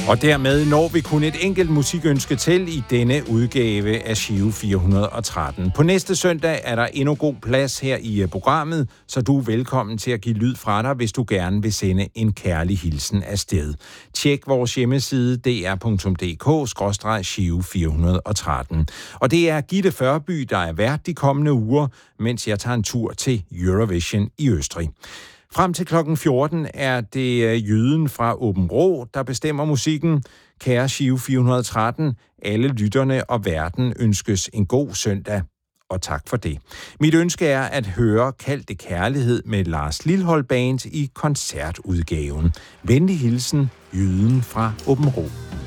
Og dermed når vi kun et enkelt musikønske til i denne udgave af Giro 413. På næste søndag er der endnu god plads her i programmet, så du er velkommen til at give lyd fra dig, hvis du gerne vil sende en kærlig hilsen afsted. Tjek vores hjemmeside dr.dk/Giro 413. Og det er Gitte Førby, der er vært de kommende uger, mens jeg tager en tur til Eurovision i Østrig. Frem til klokken 14 er det jyden fra Aabenraa, der bestemmer musikken. Kære Giro 413, alle lytterne og verden ønskes en god søndag, og tak for det. Mit ønske er at høre Kald det kærlighed med Lars Lilholt Band i koncertudgaven. Venlig hilsen, jyden fra Aabenraa.